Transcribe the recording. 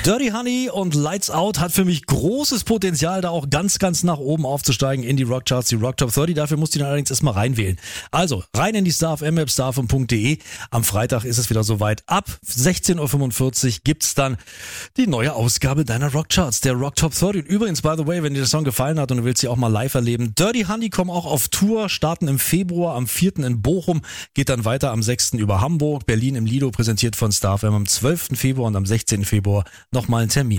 Dirty Honey und Lights Out hat für mich großes Potenzial, da auch ganz, ganz nach oben aufzusteigen in die Rockcharts, die Rock Top 30. Dafür musst du ihn allerdings erstmal reinwählen. Also, rein in die Star FM App, starfm.de. Am Freitag ist es wieder soweit. Ab 16.45 Uhr gibt's dann die neue Ausgabe deiner Rockcharts, der Rock Top 30. Und übrigens, by the way, wenn dir der Song gefallen hat und du willst sie auch mal live erleben, Dirty Honey kommen auch auf Tour, starten im Februar, am 4. in Bochum, geht dann weiter am 6. über Hamburg, Berlin im Lido, präsentiert von Star FM am 12. Februar und am 16. Februar nochmal ein Termin.